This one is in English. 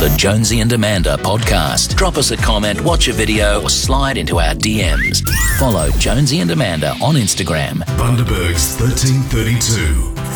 The Jonesy and Amanda podcast. Drop us a comment, watch a video, or slide into our DMs. Follow Jonesy and Amanda on Instagram. Bundaberg's 1332.